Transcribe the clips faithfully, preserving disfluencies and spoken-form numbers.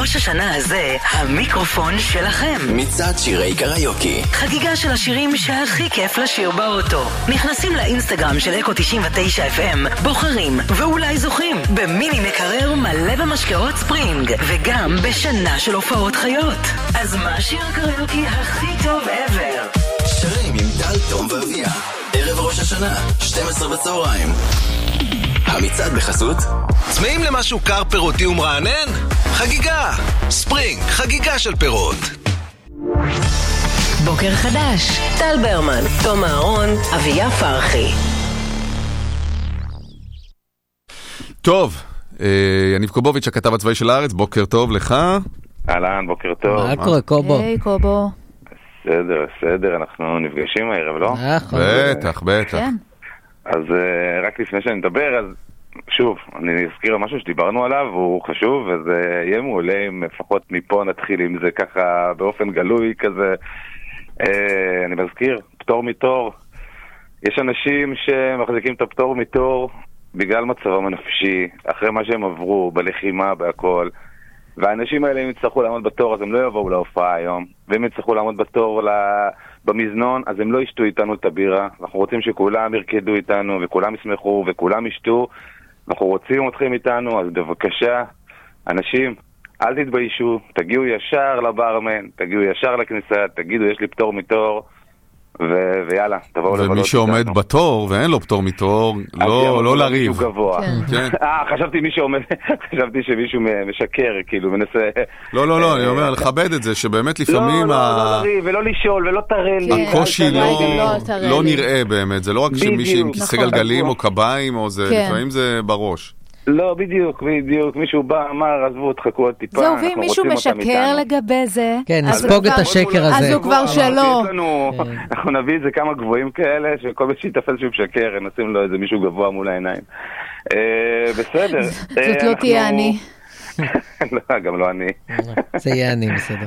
ראש השנה הזה, המיקרופון שלכם. מצעד שירי קריוקי. חגיגה של השירים שהכי כיף לשיר באוטו. נכנסים לאינסטגרם של אקו תשעים ותשע אף אם, בוחרים ואולי זוכים במיני מקרר מלא במשקאות ספרינג, וגם בשנה של הופעות חיות. אז מה השיר הקריוקי הכי טוב ever? שירים עם טל, תום ואביה. ערב ראש השנה, שתים עשרה בצהריים. המצעד בחסות צמאים למשהו קר פירותי ומרענן? חגיגה ספרינג, חגיגה של פירות. בוקר חדש, טל ברמן, תום אהרון, אביה פרחי. טוב, יניב קובוביץ', הכתב הצבאי של הארץ, בוקר טוב לך. אהלן, בוקר טוב. מה קורה, קובו? היי, קובו. בסדר, בסדר, אנחנו נפגשים הערב, לא? בטח, בטח. אז רק לפני שאני מדבר, אז שוב, אני אזכיר משהו שדיברנו עליו, והוא חשוב, וזה יהיה מעולה אם לפחות מפה נתחיל עם זה ככה באופן גלוי כזה. אני מזכיר, פטור מתור. יש אנשים שמחזיקים את הפטור מתור בגלל מצבם הנפשי, אחרי מה שהם עברו, בלחימה, בהכל. והאנשים האלה, אם יצטרכו לעמוד בתור, אז הם לא יבואו להופעה היום. ואם יצטרכו לעמוד בתור במזנון, אז הם לא ישתו איתנו את הבירה. אנחנו רוצים שכולם ירקדו איתנו, וכולם ישמחו, וכולם ישתו. אנחנו רוצים אתכם איתנו, אז בבקשה, אנשים, אל תתביישו, תגיעו ישר לברמן, תגיעו ישר לכניסה, תגידו, יש לי פטור מתור, ו- ויאללה, תבואו לבלות. ומי שעומד בתור ואין לו פטור מתור, לא, לא לריב. אה, חשבתי מי שעומד, חשבתי שמישהו משקר, כאילו, מנסה... לא, לא, לא, אני אומר, לכבד את זה, שבאמת לפעמים... לא, לא, לא לריב, ולא לשאול, ולא תראה לי. הקושי לא נראה באמת, זה לא רק שמישהו עם כיסא גלגלים או קביים, או זה, לפעמים זה בראש. לא, בדיוק, בדיוק. מישהו בא, אמר, עזבו, תחכו עוד טיפה. זהו, ואם מישהו משקר לגבי זה... כן, נספוג את השקר הזה. אז הוא כבר שלא. אנחנו נביא את זה כמה גבוהים כאלה, שכל מי שיתפס שהוא משקר, נשים לו איזה מישהו גבוה מול העיניים. בסדר. זאת לא תהיה אני. לא, גם לא אני. זה יהיה אני, בסדר.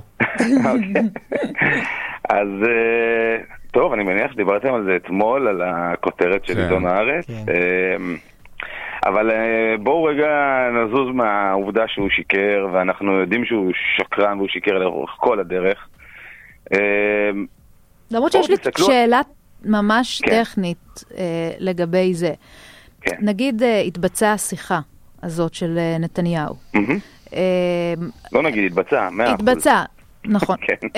אז... טוב, אני מניח שדיברתם על זה אתמול, על הכותרת של עיתון הארץ. אבל בואו רגע נזוז מהעובדה שהוא שיקר, ואנחנו יודעים שהוא שקרן והוא שיקר לאורך כל הדרך. למרות שיש לי שאלה ממש טכנית לגבי זה. נגיד התבצעה השיחה הזאת של נתניהו. לא נגיד התבצעה, מאה אחוז. התבצעה, נכון.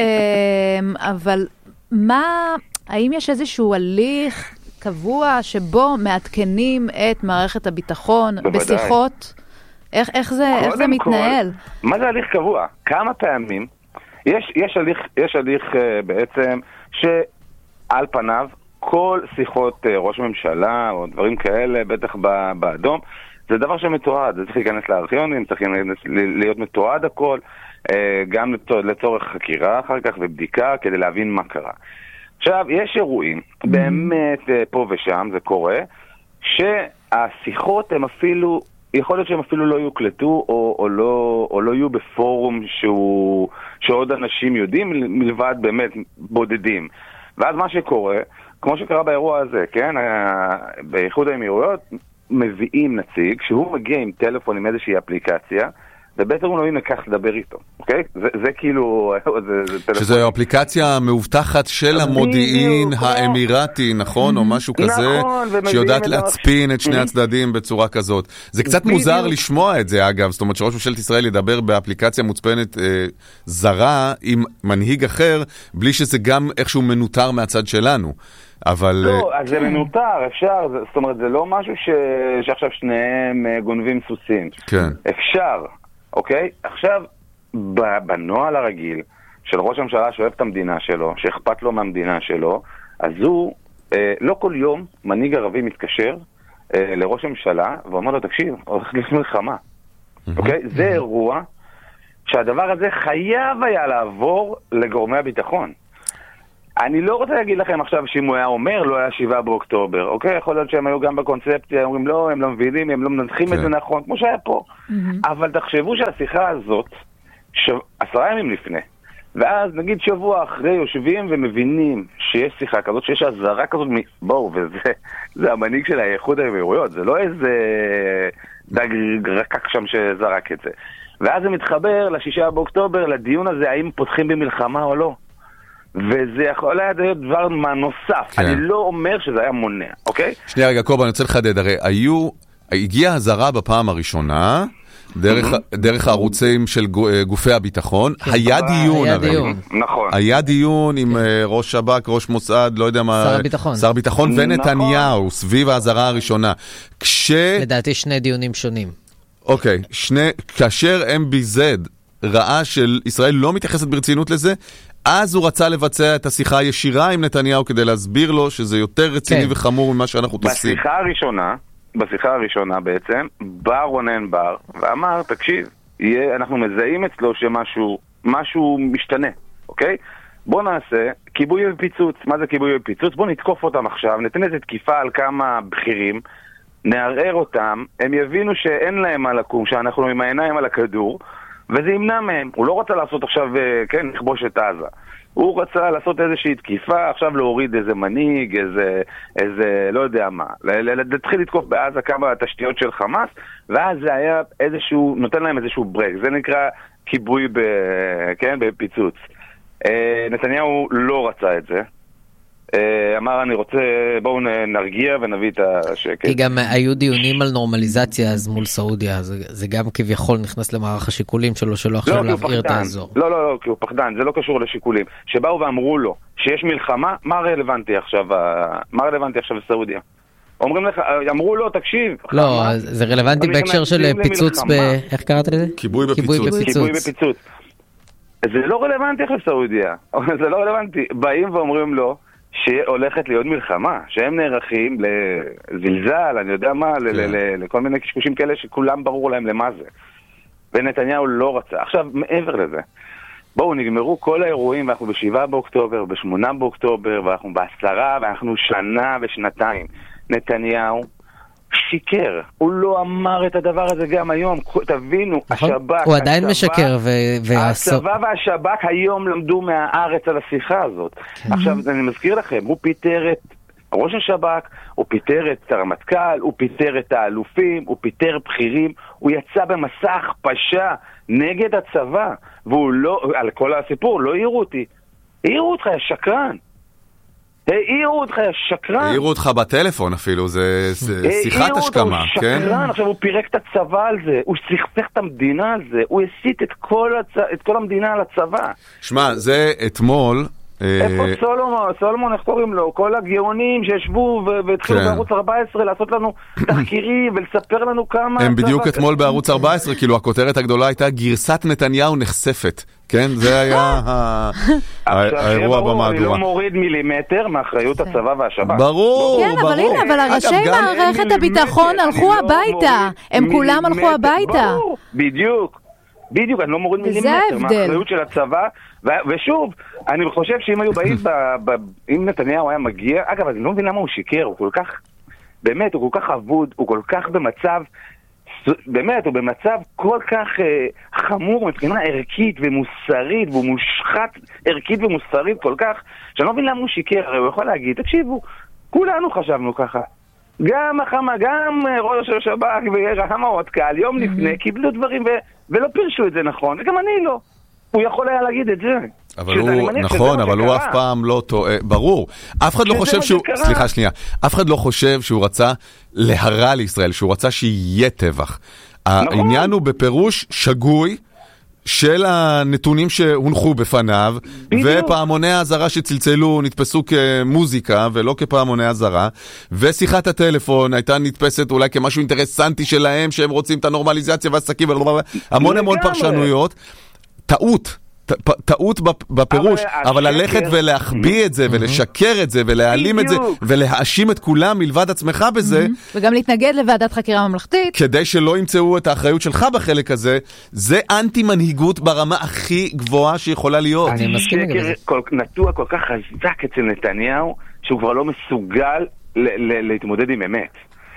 אבל מה, האם יש איזשהו הליך קבוע שבו מעדכנים את מערכת הביטחון בשיחות? איך, איך זה, איך זה מתנהל? כל, מה זה הליך קבוע? כמה פעמים יש, יש הליך, יש הליך uh, בעצם שעל פניו כל שיחות uh, ראש ממשלה או דברים כאלה, בטח באדום, זה דבר שמתועד, זה צריך להיכנס לארכיונים, צריך להיות מתועד הכל, uh, גם לצורך חקירה אחר כך ובדיקה כדי להבין מה קרה. עכשיו, יש אירועים, באמת פה ושם, זה קורה, שהשיחות הם אפילו, יכול להיות שהם אפילו לא יוקלטו, או, או, לא, או לא יהיו בפורום שהוא, שעוד אנשים יודעים, מלבד באמת בודדים. ואז מה שקורה, כמו שקרה באירוע הזה, כן, באיחוד האמירויות, מביאים נציג, שהוא מגיע עם טלפון עם איזושהי אפליקציה, ובעצם הוא לא ניקח לדבר איתו, אוקיי? זה, זה כאילו... זה, זה שזו אפליקציה מאובטחת של המודיעין האמירתי, נכון? או משהו כזה, שיודעת להצפין את שני הצדדים בצורה כזאת. זה קצת מוזר לשמוע את זה, אגב. זאת אומרת, שראש ממשלת ישראל ידבר באפליקציה מוצפנת אה, זרה עם מנהיג אחר, בלי שזה גם איכשהו מנותר מהצד שלנו. אבל... לא, אז זה מנותר, אפשר. זאת אומרת, זה לא משהו ש... שעכשיו שניהם גונבים סוסים. כן. אפשר. אוקיי? עכשיו, בנועל הרגיל של ראש הממשלה שאוהב את המדינה שלו, שאכפת לו מהמדינה שלו, אז הוא, אה, לא כל יום מנהיג ערבי מתקשר אה, לראש הממשלה, ואומר לו, תקשיב, הולך להיות מלחמה. אוקיי? זה אירוע שהדבר הזה חייב היה לעבור לגורמי הביטחון. אני לא רוצה להגיד לכם עכשיו שאם הוא היה אומר, לא היה שבעה באוקטובר, אוקיי? יכול להיות שהם היו גם בקונספציה, אומרים לא, הם לא מבינים, הם לא מנתחים את זה נכון, כמו שהיה פה. אבל תחשבו שהשיחה הזאת, עשרה ימים לפני, ואז נגיד שבוע אחרי יושבים ומבינים שיש שיחה כזאת, שיש הזרה כזאת, בואו, וזה זה המנהיג של האיחוד האמירויות, זה לא איזה רקק שם שזרק את זה. ואז זה מתחבר לשישה באוקטובר, לדיון הזה, האם פותחים במלחמה או לא. וזה יכול להיות דבר מה נוסף. כן. אני לא אומר שזה היה מונע, אוקיי? שנייה רגע, קובה, אני רוצה לחדד, הרי היו, הגיעה הזרה בפעם הראשונה, דרך, דרך הערוצים של גופי הביטחון, היה דיון, היה דיון. נכון. היה דיון עם ראש שב"כ, ראש מוסד, לא יודע מה, שר הביטחון. שר הביטחון ונתניהו, סביב ההזרה הראשונה. כש... לדעתי שני דיונים שונים. אוקיי, שני, כאשר אם בי זד ראה של ישראל לא מתייחסת ברצינות לזה, אז הוא רצה לבצע את השיחה הישירה עם נתניהו כדי להסביר לו שזה יותר רציני כן. וחמור ממה שאנחנו תוסעים. בשיחה הראשונה, בשיחה הראשונה בעצם, בא רונן בר ואמר, תקשיב, יהיה, אנחנו מזהים אצלו שמשהו משהו משתנה, אוקיי? בוא נעשה כיבוי ופיצוץ. מה זה כיבוי ופיצוץ? בוא נתקוף אותם עכשיו, ניתן איזה תקיפה על כמה בכירים, נערער אותם, הם יבינו שאין להם מה לקום, שאנחנו עם העיניים על הכדור, וזה ימנע מהם. הוא לא רצה לעשות עכשיו, כן, לכבוש את עזה. הוא רצה לעשות איזושהי תקיפה, עכשיו להוריד איזה מנהיג, איזה, איזה, לא יודע מה. להתחיל לתקוף בעזה כמה תשתיות של חמאס, ואז זה היה איזשהו, נותן להם איזשהו ברק. זה נקרא כיבוי ב, כן, בפיצוץ. נתניהו לא רצה את זה. אמר, אני רוצה, בואו נרגיע ונביא את השקט. כי גם היו דיונים על נורמליזציה אז מול סעודיה, זה, זה גם כביכול נכנס למערך השיקולים שלו, שלא עכשיו להבעיר את האזור. לא, לא, לא, כי הוא פחדן, זה לא קשור לשיקולים. שבאו ואמרו לו שיש מלחמה, מה רלוונטי עכשיו, מה רלוונטי עכשיו בסעודיה? אומרים לך, אמרו לו, תקשיב. לא, זה רלוונטי בהקשר של פיצוץ ב... איך קראת לזה? כיבוי בפיצוץ. כיבוי בפיצוץ. זה לא רלוונטי עכשיו בסעודיה. זה לא רלוונטי. באים ואומרים לו שהולכת להיות מלחמה, שהם נערכים לזלזל, אני יודע מה, לכל מיני קשקושים כאלה שכולם ברור להם למה זה. ונתניהו לא רצה. עכשיו, מעבר לזה, בואו, נגמרו כל האירועים, ואנחנו בשבעה באוקטובר, בשמונה באוקטובר, ואנחנו בעשרה, ואנחנו שנה ושנתיים. נתניהו שיקר. הוא לא אמר את הדבר הזה גם היום. תבינו, השב"כ... הוא עדיין משקר. הצבא והשב"כ היום למדו מהארץ על השיחה הזאת. עכשיו, אני מזכיר לכם, הוא פיטר את ראש השב"כ, הוא פיטר את הרמטכ"ל, הוא פיטר את האלופים, הוא פיטר בכירים, הוא יצא במסע הכפשה נגד הצבא, והוא לא, על כל הסיפור, לא העירו אותי. העירו אותך, יא שקרן. העירו אותך, יא שקרן. העירו אותך בטלפון אפילו, זה שיחת השכמה, כן? הוא שקרן, עכשיו הוא פירק את הצבא על זה, הוא שכפך את המדינה על זה, הוא הסית את כל, הצ... את כל המדינה על הצבא. שמע, זה אתמול... איפה סולומון, סולומון, איך קוראים לו? כל הגאונים שישבו והתחילו בערוץ ארבע עשרה לעשות לנו תחקירים ולספר לנו כמה... הם בדיוק אתמול בערוץ ארבע עשרה, כאילו הכותרת הגדולה הייתה גרסת נתניהו נחשפת, כן? זה היה האירוע במהדורה. אני לא מוריד מילימטר מאחריות הצבא והשב"כ. ברור, כן, אבל הנה, אבל הראשי מערכת הביטחון הלכו הביתה. הם כולם הלכו הביתה. בדיוק. בדיוק, אני לא מוריד מילימטר מהאחריות של הצבא, ושוב, אני חושב שאם היו באים, אם נתניהו היה מגיע, אגב, אני לא מבין למה הוא שיקר, הוא כל כך, באמת, הוא כל כך עבוד, הוא כל כך במצב, באמת, הוא במצב כל כך חמור מבחינה ערכית ומוסרית, והוא מושחת ערכית ומוסרית כל כך, שאני לא מבין למה הוא שיקר, הרי הוא יכול להגיד, תקשיבו, כולנו חשבנו ככה. גם החמה, גם ראש השב"כ וגם הרמטכ"ל, יום לפני, קיבלו דברים ו... ולא פירשו את זה נכון, וגם אני לא. הוא יכול היה להגיד את זה. אבל הוא, נכון, אבל הוא אף פעם לא טועה, ברור. אף אחד לא חושב שהוא, סליחה שנייה, אף אחד לא חושב שהוא רצה להרע לישראל, שהוא רצה שיהיה טבח. העניין הוא בפירוש שגוי, של הנתונים שהונחו בפניו, ופעמוני ההזרה שצלצלו נתפסו כמוזיקה ולא כפעמוני ההזרה, ושיחת הטלפון הייתה נתפסת אולי כמשהו אינטרסנטי שלהם, שהם רוצים את הנורמליזציה והעסקים, המון המון פרשנויות. טעות. טעות בפירוש, אבל ללכת ולהחביא את זה ולשקר את זה ולהעלים את זה ולהאשים את כולם מלבד עצמך בזה, וגם להתנגד לוועדת חקירה ממלכתית כדי שלא ימצאו את האחריות שלך בחלק הזה, זה אנטי מנהיגות ברמה הכי גבוהה שיכולה להיות. אני מסכים עם זה. נטוע כל כך חזק אצל נתניהו שהוא כבר לא מסוגל להתמודד עם אמת.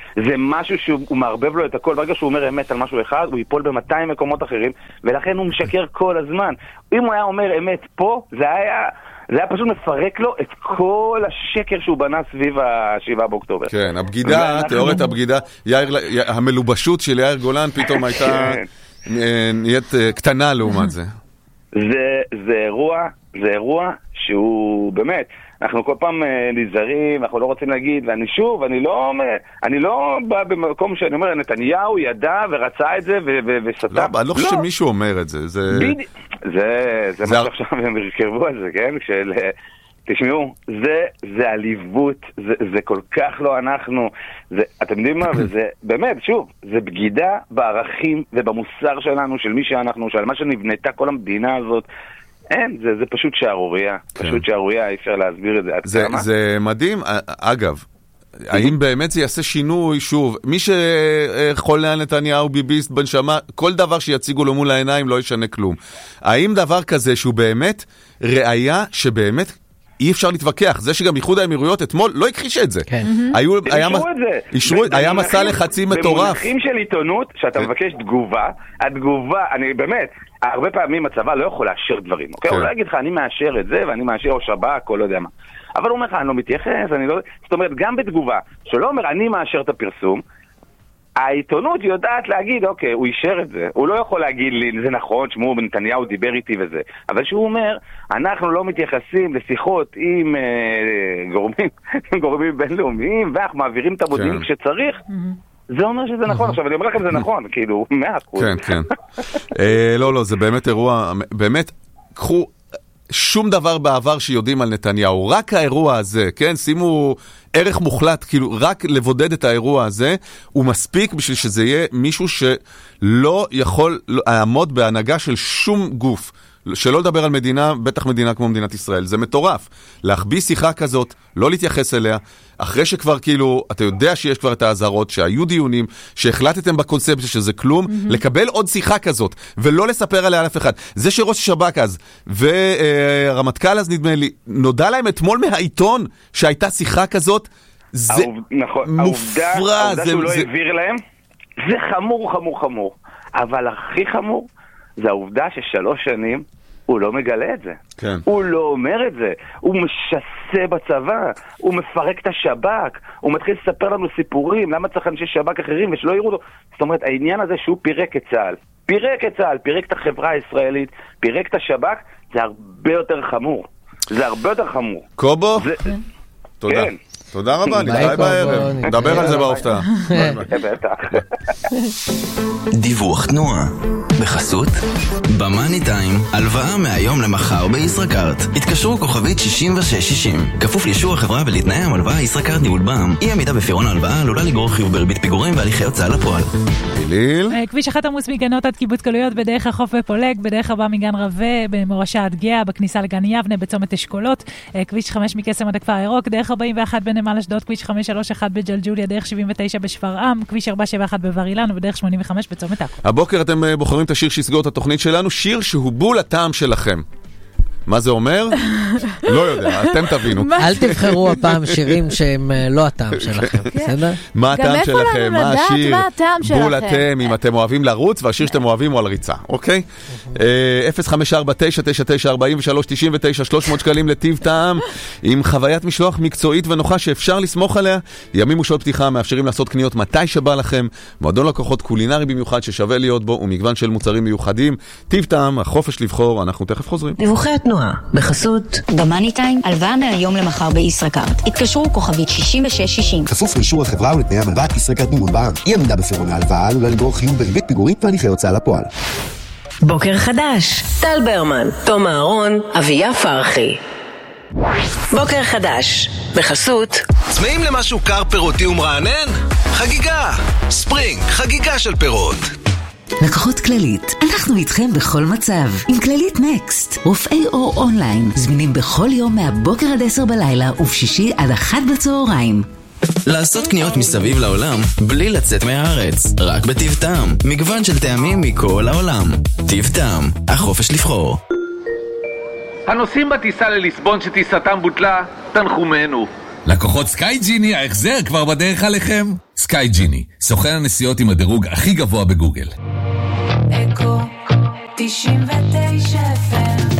זה משהו שהוא מערבב לו את הכל, ברגע שהוא אומר אמת על משהו אחד, הוא ייפול ב-מאתיים מקומות אחרים, ולכן הוא משקר כל הזמן. אם הוא היה אומר אמת פה, זה היה... זה היה פשוט מפרק לו את כל השקר שהוא בנה סביב השבעה באוקטובר. כן, הבגידה, תיאוריית הבגידה, המלובשות של יאיר גולן פתאום הייתה נהיית קטנה לעומת זה. זה אירוע, זה אירוע שהוא באמת, אנחנו כל פעם נזהרים, אנחנו לא רוצים להגיד, ואני שוב, אני לא, אני לא בא במקום שאני אומר, נתניהו ידע ורצה את זה וסתם. לא, אני לא חושב שמישהו אומר את זה. זה זה מה שעכשיו הם הרכבו על זה, כן? תשמעו, זה, זה עליבות, זה, זה כל כך לא אנחנו, זה, אתם יודעים מה, וזה, באמת, שוב, זה בגידה בערכים ובמוסר שלנו, של מי שאנחנו, של מה שנבנתה כל המדינה הזאת, אין, זה, זה פשוט שערוריה, כן. פשוט שערוריה, אי אפשר להסביר את זה. זה, זה מדהים, אגב, האם באמת זה יעשה שינוי, שוב, מי שחולה נתניהו ביביסט בנשמה, כל דבר שיציגו לו מול העיניים לא ישנה כלום. האם דבר כזה שהוא באמת ראיה שבאמת אי אפשר להתווכח, זה שגם איחוד האמירויות אתמול לא הכחיש את זה. היה מסע לחצי מטורף. במונחים של עיתונות, שאתה מבקש תגובה, התגובה, אני באמת, הרבה פעמים הצבא לא יכול לאשר דברים, אוקיי? הוא לא יגיד לך, אני מאשר את זה, ואני מאשר או שב"כ, או לא יודע מה. אבל הוא אומר לך, אני לא מתייחס, אני לא... זאת אומרת, גם בתגובה, שלא אומר, אני מאשר את הפרסום, העיתונות יודעת להגיד, אוקיי, הוא אישר את זה. הוא לא יכול להגיד לי, זה נכון, שמו נתניהו דיבר איתי וזה. אבל שהוא אומר, אנחנו לא מתייחסים לשיחות עם אה, גורמים, גורמים בינלאומיים, ואנחנו מעבירים את המודיעין כן. כשצריך. זה אומר שזה נכון. עכשיו, אני אומר לכם, זה נכון, כאילו, מאה אחוז. כן, כן. אה, לא, לא, זה באמת אירוע, באמת, קחו... שום דבר בעבר שיודעים על נתניהו, רק האירוע הזה, כן, שימו ערך מוחלט, כאילו רק לבודד את האירוע הזה, הוא מספיק בשביל שזה יהיה מישהו שלא יכול לעמוד בהנהגה של שום גוף, שלא לדבר על מדינה, בטח מדינה כמו מדינת ישראל, זה מטורף. להחביא שיחה כזאת, לא להתייחס אליה, אחרי שכבר כאילו, אתה יודע שיש כבר את ההזהרות, שהיו דיונים, שהחלטתם בקונספציה שזה כלום, mm-hmm. לקבל עוד שיחה כזאת, ולא לספר עליה על אף אחד. זה שראש השב"כ אז, והרמטכ"ל אז נדמה לי, נודע להם אתמול מהעיתון שהייתה שיחה כזאת, זה נכון, מופרע. העובדה, העובדה זה, שהוא לא זה... העביר להם, זה חמור, חמור, חמור. אבל הכי חמור, זה העובדה ששלוש שנים הוא לא מגלה את זה. כן. הוא לא אומר את זה. הוא משסה בצבא. הוא מפרק את השב"כ. הוא מתחיל לספר לנו סיפורים. למה צריך אנשי שב"כ אחרים ושלא יראו לו? זאת אומרת, העניין הזה שהוא פירק את צה"ל. פירק את צה"ל, פירק את החברה הישראלית, פירק את השב"כ, זה הרבה יותר חמור. זה הרבה יותר חמור. קובו? זה... תודה. כן. תודה רבה, נתראה בערב. נדבר על זה בהופעה. דיווח תנועה בחסות במאני טיים, הלוואה מהיום למחר בישראכרט. התקשרו כוכבית שישים ושש שישים. כפוף לאישור החברה ולתנאי המלוואה. ישראכרט ניהול בע"מ. אי עמידה בפירעון ההלוואה עלולה לגרור חיוב בריבית פיגורים והליכי הוצאה לפועל. ליל כביש אחת עמוס מגנות עד קיבוץ גלויות, בדרך החוף בפולג, בדרך הבא מגן רווה, במורשה עד גאה, בכניסה לגן יבנה, בצומת אשכולות, כביש חמש מקסם עד הכפר הירוק, דרך ארבעים ואחת בנמל אשדוד, כביש חמש שלוש אחת בג'לג'וליה, דרך שבעים ותשע בשפרעם, כביש ארבע שבע אחת בבר אילן ובדרך שמונים וחמש בצומת עכו. הבוקר אתם בוחרים את השיר שיסגור את התוכנית שלנו, שיר שהוא בול הטעם שלכם. מה זה אומר? לא יודע, אתם תבינו. אל תבחרו הפעם שירים שהם לא הטעם שלכם, בסדר? מה הטעם שלכם? מה השיר? בול אתם, אם אתם אוהבים לרוץ, והשיר שאתם אוהבים הוא על ריצה, אוקיי? אפס חמש ארבע תשע תשע תשע ארבעים ושלוש תשעים ותשע שלוש מאות שקלים לטיב טעם, עם חוויית משלוח מקצועית ונוחה שאפשר לסמוך עליה. ימים ושעות פתיחה מאפשרים לעשות קניות מתי שבא לכם. מועדון לקוחות קולינרי במיוחד ששווה להיות בו, ומגוון של מוצרים מיוחדים. טיב טעם, החופש לבחור. אנחנו תכף חוזרים. דיווחי התנועה בחסות במאני טיים, הלוואה מהיום למחר בישראכרט. התקשרו כוכבית שישים ושש שישים. כפוף לאישור החברה ולתנאי המלוואת. ישראכרט ניהול בע"מ. אי עמידה בפירעון ההלוואה עלולה לגרור חיוב בריבית פיגורים והליכי הוצאה לפועל. בוקר חדש, טל ברמן, תום אהרון, אביה פרחי. בוקר חדש, בחסות צמאים למשהו קר פירותי ומרענן? חגיגה! ספרינג, חגיגה של פירות. לקוחות כללית, אנחנו איתכם בכל מצב. עם כללית נקסט, רופאי אור אונליין, זמינים בכל יום מהבוקר עד עשר בלילה ובשישי עד אחת בצהריים. לעשות קניות מסביב לעולם בלי לצאת מהארץ, רק בטיב טעם. מגוון של טעמים מכל העולם. טיב טעם, החופש לבחור. הנוסעים בטיסה לליסבון שטיסתם בוטלה, תנחומנו. לקוחות סקאי ג'יני, ההחזר כבר בדרך עליכם. סקאי ג'יני, סוכן הנסיעות עם הדירוג הכי גבוה בגוגל. אקו תשעים ותשע אף אם.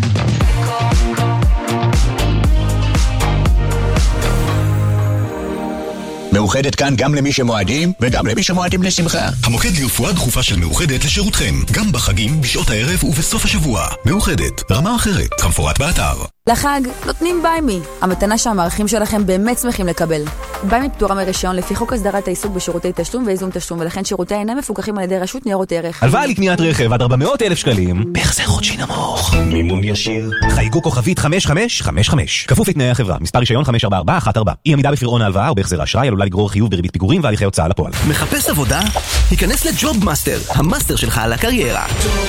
מאוחדת כאן גם למי שמועדים וגם למי שמועדים לשמחה. המוקד לרפואה דחופה של מאוחדת לשירותכם, גם בחגים, בשעות הערב ובסוף השבוע. מאוחדת, רמה אחרת, כמפורט באתר. לחג נותנים ביימי, המתנה שהמערכים שלכם באמת שמחים לקבל. ביימי פטורה מרישיון לפי חוק הסדרת העיסוק בשירותי תשלום ואיזון תשלום, ולכן שירותי אינם מפוקחים על ידי רשות ניירות ערך. הלוואה לקניית רכב עד ארבע מאות אלף שקלים בהחזר חודשי נמוך. מימון ישיר. חייגו כוכבית חמש חמש חמש חמש. כפוף לתנאי החברה. מספר רישיון חמש ארבע ארבע אחת ארבע. אי עמידה בפירעון ההלוואה או בהחזר האשראי עלולה לגרור חיוב בריבית פיגורים והליכי הוצאה לפועל. מחפש עבודה? היכנס לג'וב מאסטר, המאסטר שלך על הקריירה.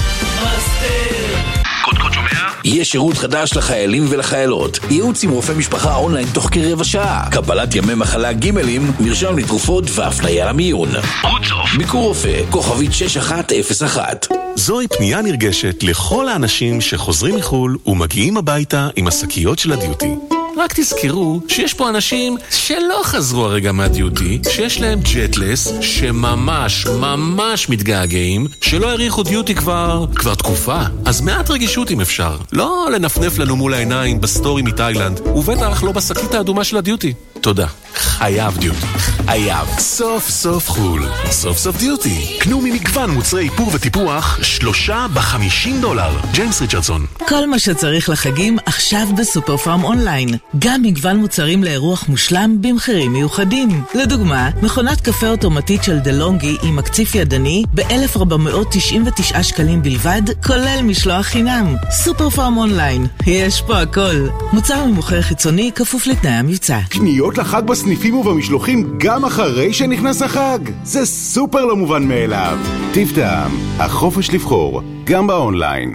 קודקוד שומע? יש שירות חדש לחיילים ולחיילות. ייעוץ עם רופא משפחה אונליין תוך כרבע שעה. קבלת ימי מחלה גימלים, מרשם לתרופות והפניה למיון. קוצוף. ביקור רופא, כוכבית שש אחת אפס אחת. זוהי פנייה נרגשת לכל האנשים שחוזרים מחול ומגיעים הביתה עם השקיות של הדיוטי. רק תזכרו שיש פה אנשים שלא חזרו הרגע מהדיוטי, שיש להם ג'טלס, שממש ממש מתגעגעים, שלא הריחו דיוטי כבר, כבר תקופה. אז מעט רגישות אם אפשר. לא לנפנף לנו מול העיניים בסטורי מתאילנד, ובטח לא בשקית האדומה של הדיוטי. תודה. חייב דיוטי. חייב. סוף סוף חול. סוף סוף דיוטי. קנו ממגוון מוצרי איפור וטיפוח, שלושה בחמישים דולר. ג'יימס ריצ'רדסון. כל מה שצריך לחגים עכשיו בסופר פארם אונליין. גם מגוון מוצרים לאירוח מושלם במחירים מיוחדים. לדוגמה, מכונת קפה אוטומטית של דלונגי עם מקציף ידני ב-אלף ארבע מאות תשעים ותשעה שקלים בלבד, כולל משלוח חינם. סופר פארם אונליין. יש פה הכל. מוצר ממוכר חיצוני כפוף לתנאי המבצע. קניות לחג בסניפים ובמשלוחים גם אחרי שנכנס החג. זה סופר לא מובן מאליו. טיב טעם, החופש לבחור, גם באונליין.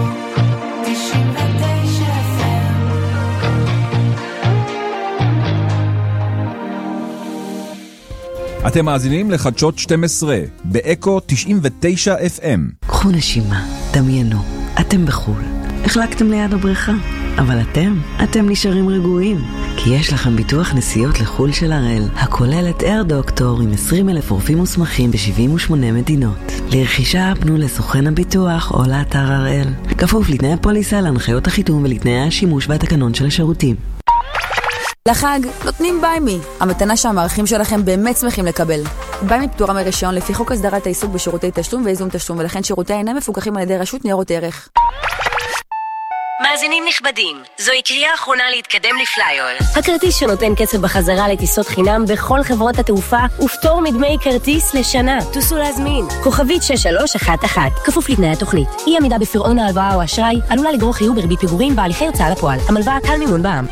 אתם מאזינים לחדשות שתים עשרה, באקו תשעים ותשע אף אם. קחו נשימה, דמיינו, אתם בחול. החלקתם ליד הבריכה, אבל אתם, אתם נשארים רגועים. כי יש לכם ביטוח נסיעות לחול של הראל, הכולל את אייר דוקטור עם עשרים אלף רופאים מוסמכים ב-שבעים ושמונה מדינות. לרכישה פנו לסוכן הביטוח או לאתר הראל. כפוף לתנאי הפוליסה, להנחיות החיתום ולתנאי השימוש והתקנון של השירותים. לחג נותנים ביימי, המתנה שהמערכים שלכם באמת שמחים לקבל. ביימי פטורה מרישיון לפי חוק הסדרת העיסוק בשירותי תשלום ואיזון תשלום, ולכן שירותי אינם מפוקחים על ידי רשות ניירות ערך. מאזינים נכבדים, זוהי קריאה אחרונה להתקדם לפלייר. הכרטיס שנותן כסף בחזרה לטיסות חינם בכל חברות התעופה ופטור מדמי כרטיס לשנה. תוסו להזמין. כוכבית שש שלוש אחת אחת. כפוף לתנאי התוכנית. אי עמידה בפירעון ההלוואה או אשראי עלולה לגרור חיוב בריבית פיגורים בהליכי הוצאה לפועל. המלווה קל מימון בע"מ.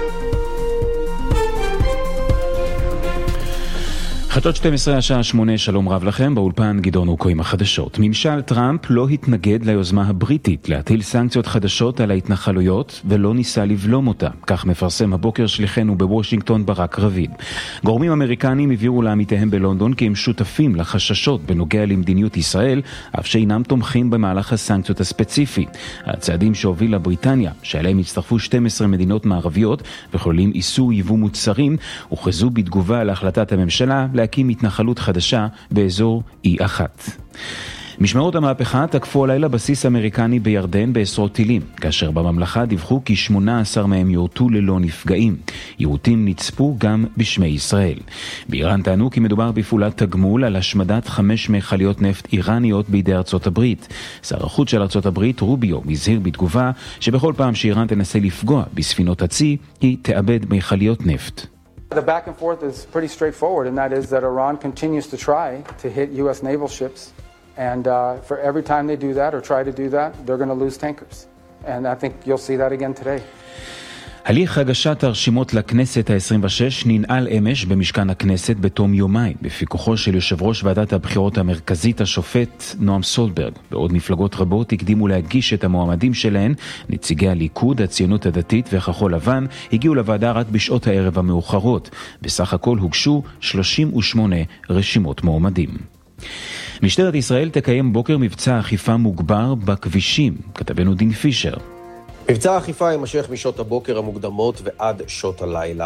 חדשות שתים עשרה השעה שמונה, שלום רב לכם, באולפן גדעון אוקו עם החדשות. ממשל טראמפ לא התנגד ליוזמה הבריטית להטיל סנקציות חדשות על ההתנחלויות ולא ניסה לבלום אותה, כך מפרסם הבוקר שליחנו בוושינגטון ברק רביד. גורמים אמריקנים הביאו לעמיתיהם בלונדון כי הם שותפים לחששות בנוגע למדיניות ישראל, אף שאינם תומכים במהלך הסנקציות הספציפי. הצעדים שהובילה בריטניה, שעליהם הצטרפו שתים עשרה מדינות מערביות וכוללים איסור ייבוא מוצרים, הוכרזו בתגובה להחלטת הממשלה להקים התנחלות חדשה באזור אי אחת. משמרות המהפכה תקפו הלילה בסיס אמריקני בירדן בעשרות טילים, כאשר בממלכה דיווחו כי שמונה עשר מהם יורטו ללא נפגעים. יירוטים נצפו גם בשמי ישראל. באיראן טענו כי מדובר בפעולת תגמול על השמדת חמש מכליות נפט איראניות בידי ארצות הברית. שר החוץ של ארצות הברית רוביו מזהיר בתגובה שבכל פעם שאיראן תנסה לפגוע בספינות הצי, היא תאבד מכליות נפט. The back and forth is pretty straightforward, and that is that Iran continues to try to hit U S naval ships, and uh, for every time they do that or try to do that, they're going to lose tankers. And I think you'll see that again today. הליך הגשת הרשימות לכנסת ה-עשרים ושש ננעל אמש במשכן הכנסת בתום יומיים, בפיקוחו של יושב ראש ועדת הבחירות המרכזית השופט נועם סולברג. בעוד מפלגות רבות הקדימו להגיש את המועמדים שלהן, נציגי הליכוד, הציונות הדתית וכחול לבן הגיעו לוועדה רק בשעות הערב המאוחרות. בסך הכל הוגשו שלושים ושמונה רשימות מועמדים. משטרת ישראל תקיים בוקר מבצע אכיפה מוגבר בכבישים, כתבנו דין פישר. מבצע האכיפה יימשך משעות הבוקר המוקדמות ועד שעות הלילה.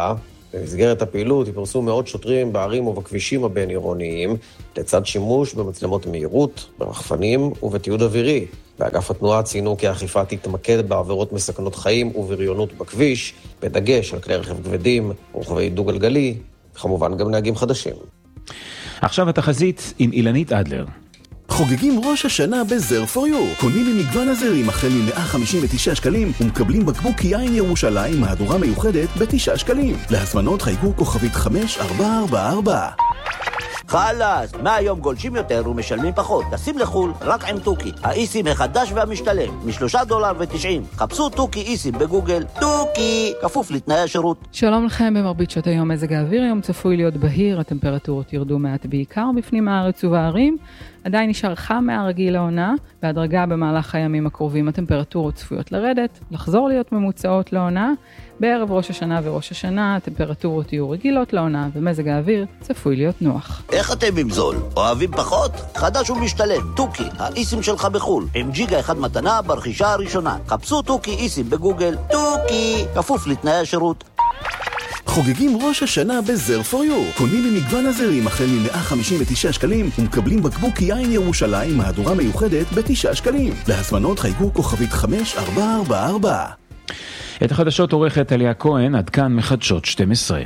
במסגרת הפעילות יפרסו מאות שוטרים בערים ובכבישים הבין-עירוניים, לצד שימוש במצלמות מהירות, ברחפנים ובתיעוד אווירי. באגף התנועה ציינו כי האכיפה תתמקד בעבירות מסכנות חיים ובריונות בכביש, בדגש על כלי רכב כבדים, רוכבי דו-גלגלי, כמובן גם נהגים חדשים. עכשיו התחזית עם אילנית אדלר. חוגגים ראש השנה בזר פור יו. קונים ממגוון הזרים החל מ-מאה חמישים ותשעה שקלים ומקבלים בקבוק יין ירושלים מהדורה מיוחדת ב-תשעה שקלים. להזמנות חייגו כוכבית חמש ארבע ארבע ארבע. חלאס, מהיום גולשים יותר ומשלמים פחות. טסים לחול רק עם טוקי, האיסים החדש והמשתלם, משלושה דולר ותשעים. חפשו טוקי איסים בגוגל, טוקי, כפוף לתנאי השירות. שלום לכם, במרבית שעות היום מזג האוויר היום צפוי להיות בהיר, הטמפרטורות ירדו מעט בעיקר בפנים הארץ ובערים. עדיין נשאר חם מהרגיל לעונה, בהדרגה במהלך הימים הקרובים הטמפרטורות צפויות לרדת, לחזור להיות ממוצעות לעונה. בערב ראש השנה וראש השנה הטמפרטורות יהיו רגילות לעונה ומזג האוויר צפוי להיות נוח. איך אתם עם זול? אוהבים פחות? חדש ומשתלם, טוקי, האיסים שלך בחול, עם ג'יגה אחד מתנה ברכישה הראשונה. חפשו טוקי איסים בגוגל, טוקי, כפוף לתנאי השירות. חוגגים ראש השנה בזר פור יו. קונים ממגוון הזרים החל מ-מאה חמישים ותשעה שקלים ומקבלים בקבוק יין ירושלים מהדורה מיוחדת ב-תשעה שקלים. להזמנות חייגו כוכבית חמש ארבע ארבע ארבע. את החדשות עורכת אליה כהן, עד כאן מחדשות שתים עשרה.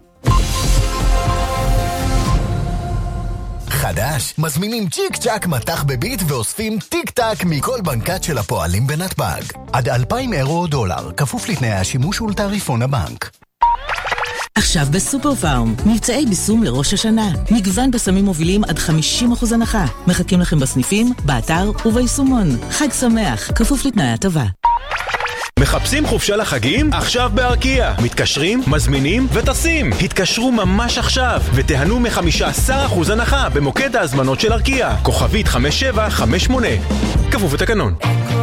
חדש, מזמינים צ'יק צ'ק מתח בביט ואוספים טיק טק מכל בנקת של הפועלים בנתב"ג. עד אלפיים אירו או דולר, כפוף לתנאי השימוש ולתעריפון הבנק. עכשיו בסופר פארם, מבצעי ביסום לראש השנה. מגוון בסמים מובילים עד חמישים אחוז הנחה. מחכים לכם בסניפים, באתר וביישומון. חג שמח, כפוף לתנאי הטבה. מחפשים חופשה לחגים? עכשיו בארקיע. מתקשרים, מזמינים וטסים. התקשרו ממש עכשיו ותיהנו מ-חמישה עשר אחוז הנחה במוקד ההזמנות של ארקיע. כוכבית חמש שבע חמש שמונה. כפוף לתקנון.